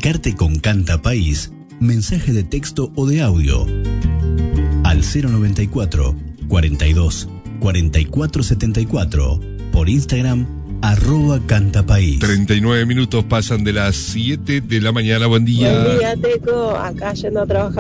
Comunicarte con Canta País, mensaje de texto o de audio al 094 42 44 74 por Instagram @cantapaís. 39 minutos pasan de las 7 de la mañana. Buen día. Buen día, Teco. Acá yendo a trabajar.